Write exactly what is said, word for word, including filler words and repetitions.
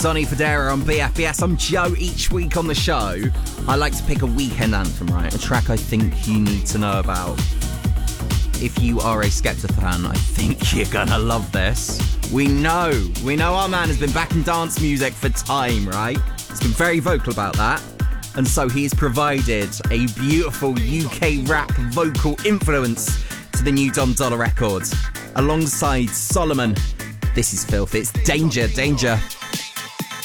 Sonny Fodera on B F B S. I'm Joe. Each week on the show, I like to pick a weekend anthem, right? A track I think you need to know about. If you are a Skepta fan, I think you're gonna love this. We know, we know our man has been back in dance music for time, right? He's been very vocal about that. And so he's provided a beautiful U K rap vocal influence to the new Dom Dollar record. Alongside Solomon, this is filth. It's Danger, Danger.